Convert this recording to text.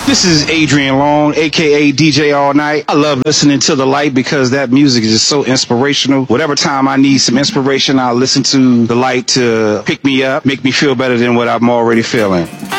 This is Adrian Long, aka DJ All Night. I love listening to The Light because that music is just so inspirational. Whatever time I need some inspiration, I'll listen to The Light to pick me up, make me feel better than what I'm already feeling.